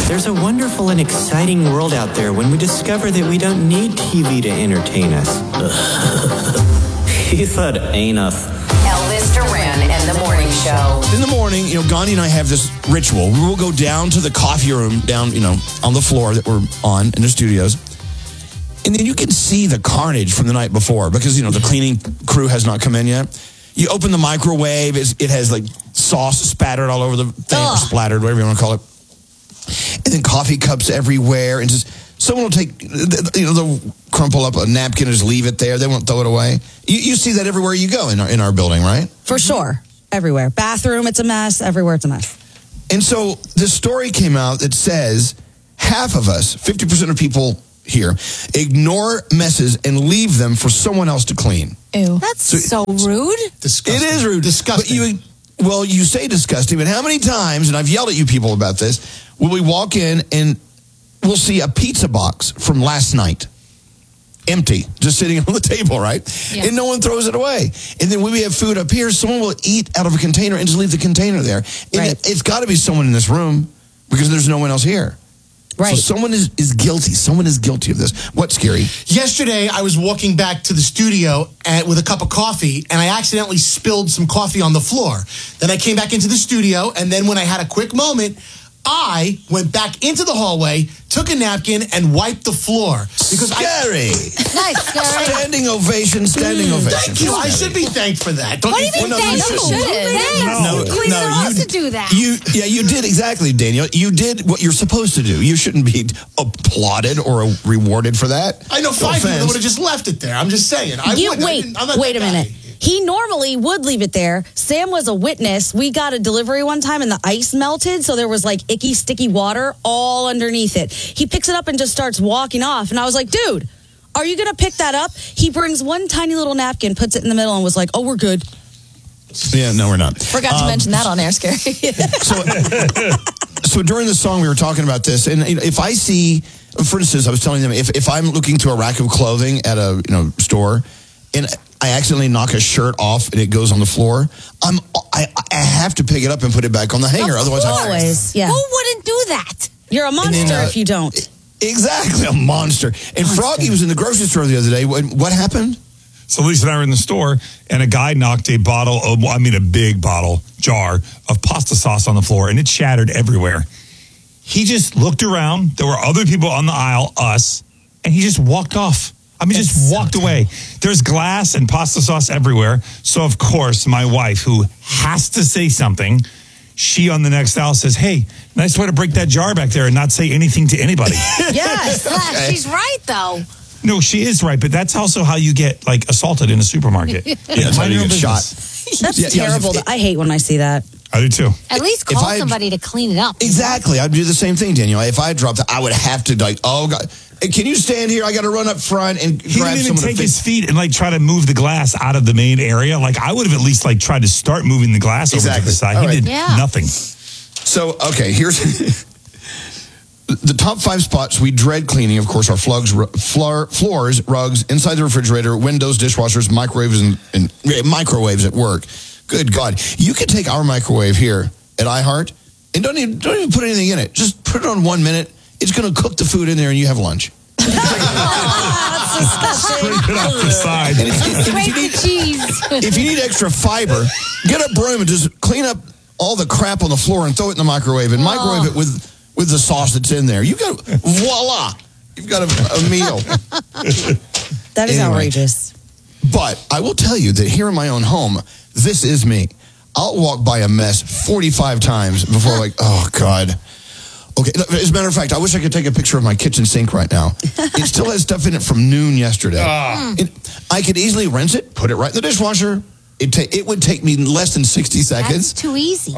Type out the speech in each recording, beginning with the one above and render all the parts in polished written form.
There's a wonderful and exciting world out there when we discover that we don't need TV to entertain us. He said anus. Elvis Duran and the Morning Show. In the morning, Gandhi and I have this ritual. We will go down to the coffee room down, on the floor that we're on in the studios. And then you can see the carnage from the night before because, the cleaning crew has not come in yet. You open the microwave. It has like sauce spattered all over the thing, or splattered, whatever you want to call it. And then coffee cups everywhere. And just someone will take, they'll crumple up a napkin and just leave it there. They won't throw it away. You see that everywhere you go in our building, right? For sure. Everywhere. Bathroom, it's a mess. Everywhere, it's a mess. And so this story came out that says half of us, 50% of people here, ignore messes and leave them for someone else to clean. Ew. That's so rude. Disgusting. It is rude. Disgusting. But you say disgusting, but how many times, and I've yelled at you people about this, will we walk in and we'll see a pizza box from last night? Empty, just sitting on the table, right? Yeah. And no one throws it away. And then when we have food up here, someone will eat out of a container and just leave the container there. And it's got to be someone in this room because there's no one else here. Right. So someone is guilty. Someone is guilty of this. What's scary? Yesterday, I was walking back to the studio with a cup of coffee, and I accidentally spilled some coffee on the floor. Then I came back into the studio, and then when I had a quick moment, I went back into the hallway, took a napkin, and wiped the floor. Because Scary. Nice, Scary. Standing ovation. Thank you. I should be thanked for that. Don't What do you you mean think? thanks? You're supposed to do that. You did exactly, Daniel. You did what you're supposed to do. You shouldn't be applauded or rewarded for that. I know 5 people would have just left it there. I'm just saying. Wait a minute. He normally would leave it there. Sam was a witness. We got a delivery one time and the ice melted, so there was like icky, sticky water all underneath it. He picks it up and just starts walking off. And I was like, dude, are you going to pick that up? He brings one tiny little napkin, puts it in the middle, and was like, oh, we're good. Yeah, no, we're not. Forgot to mention that on air, Scary. So during the song, we were talking about this. And if I see, for instance, I was telling them, if I'm looking through a rack of clothing at a store, and I accidentally knock a shirt off and it goes on the floor, I have to pick it up and put it back on the hanger. Otherwise, always. Yeah. Who wouldn't do that? You're a monster if you don't. Exactly, a monster. And Froggy was in the grocery store the other day. What happened? So Lisa and I were in the store, and a guy knocked a big bottle, jar of pasta sauce on the floor, and it shattered everywhere. He just looked around. There were other people on the aisle, us, and he just walked off. Just walked away. There's glass and pasta sauce everywhere. So, of course, my wife, who has to say something, she on the next aisle says, hey, nice way to break that jar back there and not say anything to anybody. Yes. Okay. She's right, though. No, she is right, but that's also how you get, assaulted in a supermarket. That's how you get shot. That's terrible. I hate when I see that. I do, too. At least call somebody to clean it up. Exactly. I'd do the same thing, Daniel. If I dropped it, I would have to, oh, God. Can you stand here? I got to run up front and grab someone. He didn't even take his feet and try to move the glass out of the main area. I would have at least tried to start moving the glass over to the side. All he did nothing. So, okay, here's the top 5 spots we dread cleaning. Of course, are floors, rugs, inside the refrigerator, windows, dishwashers, microwaves, and microwaves at work. Good God, you could take our microwave here at iHeart and don't even put anything in it. Just put it on 1 minute. It's going to cook the food in there and you have lunch. Scrape it off the side. Scrape the cheese. If you need extra fiber, get a broom and just clean up all the crap on the floor and throw it in the microwave and microwave it with the sauce that's in there. Voila! You've got a meal. That is outrageous. But I will tell you that here in my own home, this is me. I'll walk by a mess 45 times before oh, God. Okay, as a matter of fact, I wish I could take a picture of my kitchen sink right now. It still has stuff in it from noon yesterday. I could easily rinse it, put it right in the dishwasher. It would take me less than 60 seconds. That's too easy.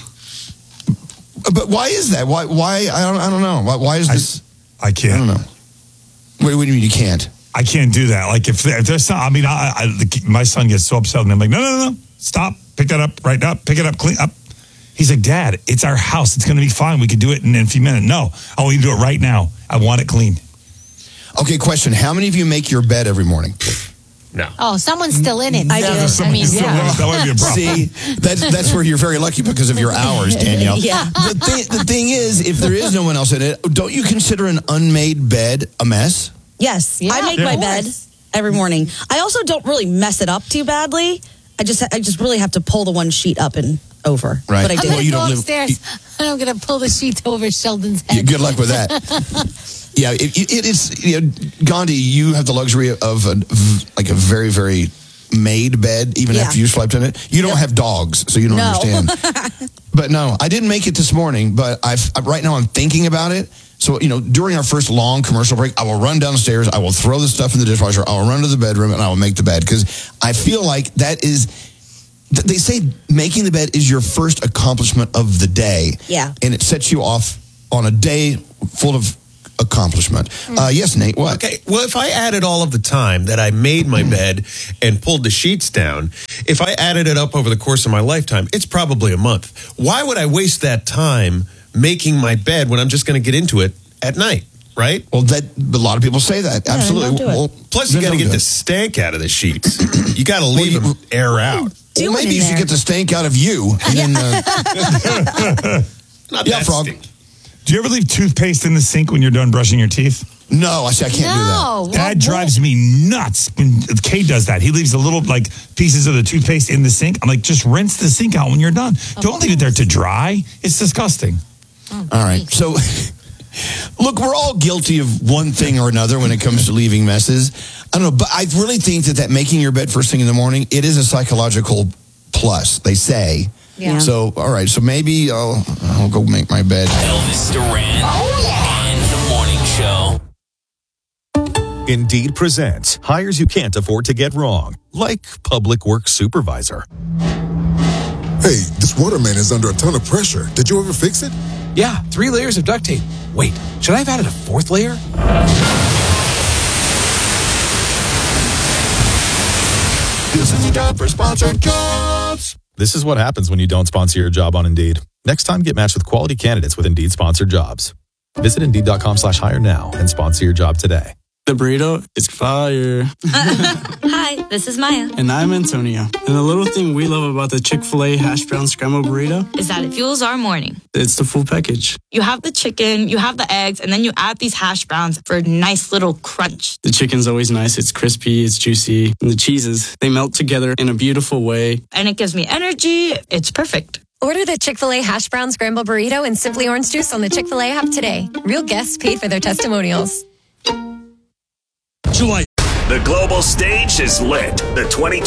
But why is that? Why? I don't know. Why is this? I can't. I don't know. What do you mean you can't? I can't do that. If there's some, my son gets so upset, and I'm like, no, stop, pick that up, right up, pick it up, clean up. He's like, Dad, it's our house. It's going to be fine. We can do it in a few minutes. No, I want you to do it right now. I want it clean. Okay, question. How many of you make your bed every morning? No. Oh, someone's still in it. I do. I mean, That might be a problem. See, that's where you're very lucky because of your hours, Danielle. Yeah. The thing is, if there is no one else in it, don't you consider an unmade bed a mess? Yes, Yeah, I make of my course. bed every morning. I also don't really mess it up too badly. I just really have to pull the one sheet up and over. Right. But I I'm do. going to you go don't live- upstairs and I'm going to pull the sheet over Sheldon's Yeah, head. good luck with that. Yeah, it's Gandhi. You have the luxury of a very, very made bed, even Yeah. after you slept in it. You don't have dogs, so you don't No. understand. But no, I didn't make it this morning. But right now I'm thinking about it. So during our first long commercial break, I will run downstairs. I will throw the stuff in the dishwasher. I will run to the bedroom and I will make the bed because I feel like that is. They say making the bed is your first accomplishment of the day. Yeah. And it sets you off on a day full of accomplishment. Yes, Nate, what? Okay, well, if I added all of the time that I made my bed and pulled the sheets down, if I added it up over the course of my lifetime, it's probably a month. Why would I waste that time making my bed when I'm just going to get into it at night, right? Well, a lot of people say that. Absolutely. don't do it. Well, Plus, you then got to don't get do the it. stank out of the sheets. You got to leave them air out. Well, Doing maybe in you should there. get the stank out of you. And then, Not Yeah, that Frog. stink. Do you ever leave toothpaste in the sink when you're done brushing your teeth? no, I can't do that. No. That drives me nuts when Kay does that. He leaves the little pieces of the toothpaste in the sink. I'm like, just rinse the sink out when you're done. Don't leave it there to dry. It's disgusting. All right. So, look, we're all guilty of one thing or another when it comes to leaving messes. I don't know, but I really think that making your bed first thing in the morning, it is a psychological plus, they say. Yeah. So, all right. So maybe I'll go make my bed. Elvis Duran and the Morning Show. Indeed presents hires you can't afford to get wrong, like public works supervisor. Hey, this waterman is under a ton of pressure. Did you ever fix it? Yeah, 3 layers of duct tape. Wait, should I have added a 4th layer? This is a job for sponsored jobs. This is what happens when you don't sponsor your job on Indeed. Next time, get matched with quality candidates with Indeed sponsored jobs. Visit Indeed.com/hire now and sponsor your job today. The burrito is fire. Hi, this is Maya. And I'm Antonio. And the little thing we love about the Chick-fil-A hash brown scrambled burrito Is that it fuels our morning. it's the full package. You have the chicken, you have the eggs, and then you add these hash browns for a nice little crunch. The chicken's always nice. It's crispy, it's juicy. And the cheeses, they melt together in a beautiful way. And it gives me energy. It's perfect. Order the Chick-fil-A hash brown scrambled burrito and Simply Orange Juice on the Chick-fil-A app today. Real guests paid for their testimonials. The global stage is lit. The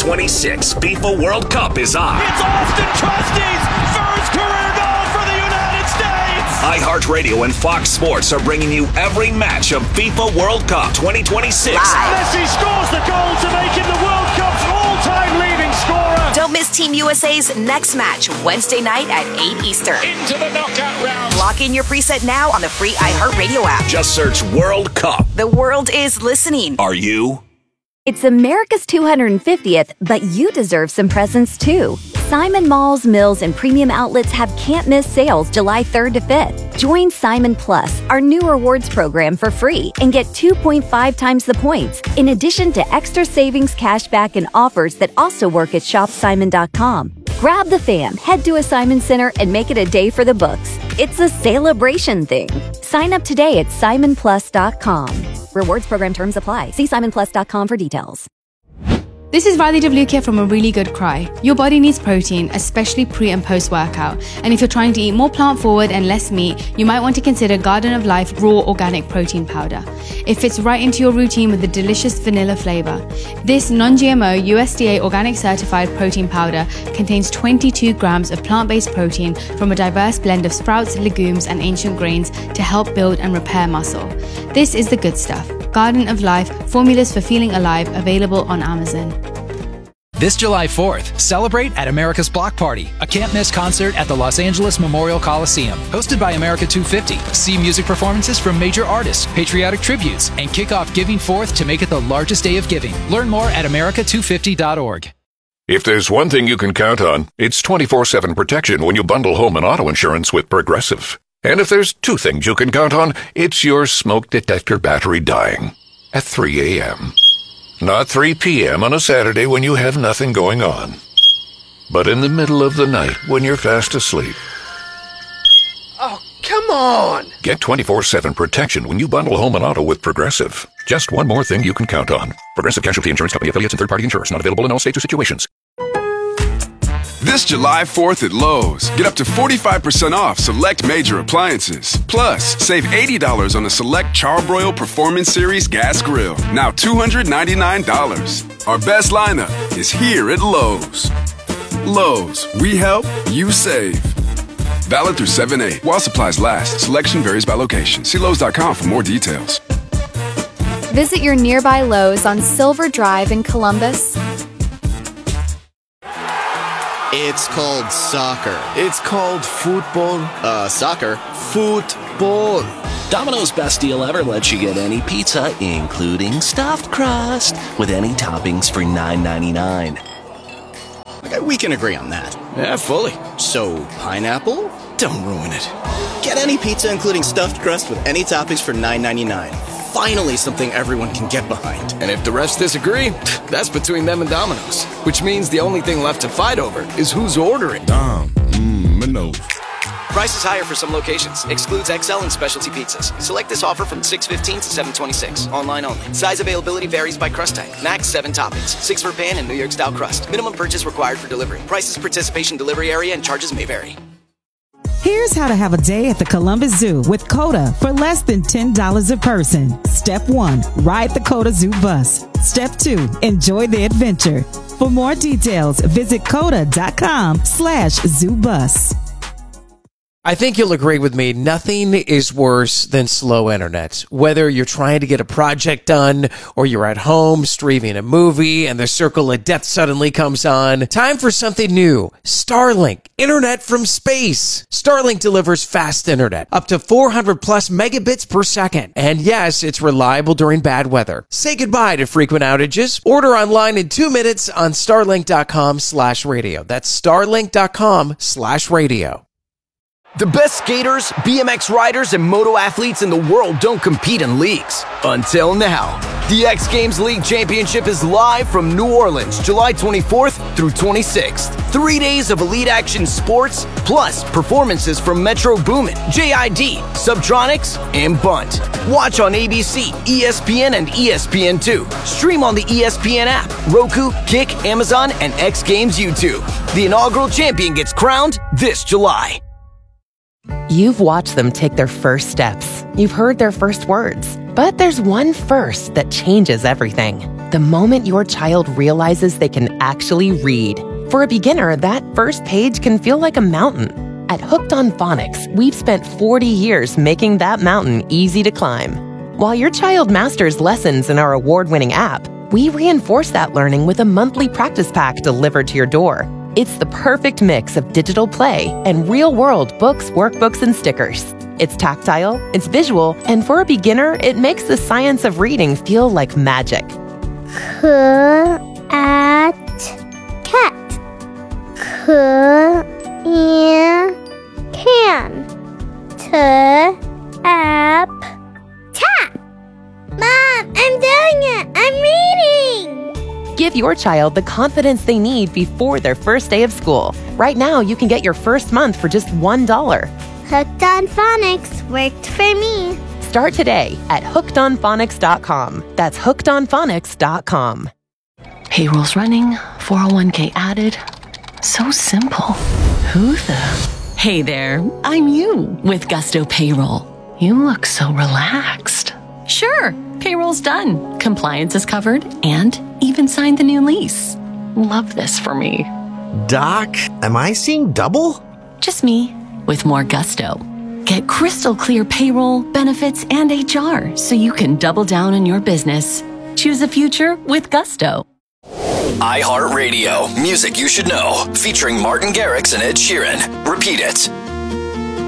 2026 FIFA World Cup is on. It's Austin Trusty's first career goal for the United States. iHeartRadio and Fox Sports are bringing you every match of FIFA World Cup 2026. Messi scores the goal to make him the World Cup's all-time leading scorer. Don't miss Team USA's next match Wednesday night at 8 Eastern. Into the knockout round. Lock in your preset now on the free iHeartRadio app. Just search World Cup. The world is listening. Are you? It's America's 250th, but you deserve some presents too. Simon Malls, Mills, and Premium Outlets have can't-miss sales July 3rd to 5th. Join Simon Plus, our new rewards program, for free and get 2.5 times the points, in addition to extra savings, cashback, and offers that also work at shopsimon.com. Grab the fam, head to a Simon Center, and make it a day for the books. It's a celebration thing. Sign up today at simonplus.com. Rewards program terms apply. See simonplus.com for details. This is Riley Devlukia from A Really Good Cry. Your body needs protein, especially pre and post workout. And if you're trying to eat more plant forward and less meat, you might want to consider Garden of Life Raw Organic Protein Powder. It fits right into your routine with a delicious vanilla flavor. This non-GMO USDA organic certified protein powder contains 22 grams of plant-based protein from a diverse blend of sprouts, legumes, and ancient grains to help build and repair muscle. This is the good stuff. Garden of Life, formulas for feeling alive, available on Amazon. This July 4th, celebrate at America's Block Party, a can't-miss concert at the Los Angeles Memorial Coliseum. Hosted by America 250, see music performances from major artists, patriotic tributes, and kick off Giving Forth to make it the largest day of giving. Learn more at america250.org. If there's one thing you can count on, it's 24/7 protection when you bundle home and auto insurance with Progressive. And if there's two things you can count on, it's your smoke detector battery dying at 3 a.m. Not 3 p.m. on a Saturday when you have nothing going on. But in the middle of the night when you're fast asleep. Oh, come on! Get 24/7 protection when you bundle home and auto with Progressive. Just one more thing you can count on. Progressive Casualty Insurance Company affiliates and third-party insurers. Not available in all states or situations. This July 4th at Lowe's, get up to 45% off select major appliances. Plus, save $80 on the select Charbroil Performance Series gas grill. Now $299. Our best lineup is here at Lowe's. Lowe's, we help, you save. Valid through 7/8. While supplies last, selection varies by location. See Lowes.com for more details. Visit your nearby Lowe's on Silver Drive in Columbus. It's called soccer. It's called football. Soccer. Football. Domino's Best Deal Ever lets you get any pizza, including stuffed crust, with any toppings for $9.99. Okay, we can agree on that. Yeah, fully. So, pineapple? Don't ruin it. Get any pizza, including stuffed crust, with any toppings for $9.99. Finally, something everyone can get behind. And if the rest disagree, that's between them and Domino's. Which means the only thing left to fight over is who's ordering. Domino's. Price is higher for some locations. Excludes XL and specialty pizzas. Select this offer from 6/15 to 7/26. Online only. Size availability varies by crust type. Max 7 toppings. 6 for pan and New York style crust. Minimum purchase required for delivery. Prices, participation, delivery area, and charges may vary. Here's how to have a day at the Columbus Zoo with CODA for less than $10 a person. Step 1, ride the CODA Zoo bus. Step 2, enjoy the adventure. For more details, visit coda.com/zoobus. I think you'll agree with me, nothing is worse than slow internet. Whether you're trying to get a project done or you're at home streaming a movie and the circle of death suddenly comes on, time for something new. Starlink, internet from space. Starlink delivers fast internet, up to 400 plus megabits per second. And yes, it's reliable during bad weather. Say goodbye to frequent outages. Order online in 2 minutes on starlink.com/radio. That's starlink.com/radio. The best skaters, BMX riders, and moto athletes in the world don't compete in leagues. Until now. The X Games League Championship is live from New Orleans, July 24th through 26th. 3 days of elite action sports, plus performances from Metro Boomin, JID, Subtronics, and Bunt. Watch on ABC, ESPN, and ESPN2. Stream on the ESPN app, Roku, Kick, Amazon, and X Games YouTube. The inaugural champion gets crowned this July. You've watched them take their first steps. You've heard their first words. But there's one first that changes everything. The moment your child realizes they can actually read. For a beginner, that first page can feel like a mountain. At Hooked on Phonics, we've spent 40 years making that mountain easy to climb. While your child masters lessons in our award-winning app, we reinforce that learning with a monthly practice pack delivered to your door. It's the perfect mix of digital play and real-world books, workbooks, and stickers. It's tactile, it's visual, and for a beginner, it makes the science of reading feel like magic. Cat. Can. Tap. Mom, I'm doing it! I'm reading! Give your child the confidence they need before their first day of school. Right now, you can get your first month for just $1. Hooked on Phonics worked for me. Start today at hookedonphonics.com. That's hookedonphonics.com. Payroll's running, 401k added. So simple. Who the? Hey there, I'm you with Gusto Payroll. You look so relaxed. Sure, payroll's done. Compliance is covered and even signed the new lease. Love this for me. Doc, am I seeing double? Just me with more Gusto. Get crystal clear payroll, benefits, and HR so you can double down on your business. Choose a future with Gusto. iHeartRadio, music you should know, featuring Martin Garrix and Ed Sheeran. Repeat it.